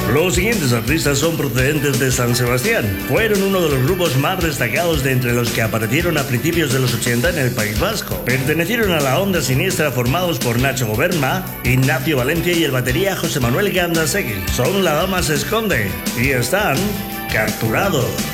Los siguientes artistas son procedentes de San Sebastián. Fueron uno de los grupos más destacados de entre los que aparecieron a principios de los 80 en el País Vasco. Pertenecieron a la Onda Siniestra formados por Nacho Goberma, Ignacio Valencia y el batería José Manuel Gandasegui. Son La Dama se esconde y están capturados.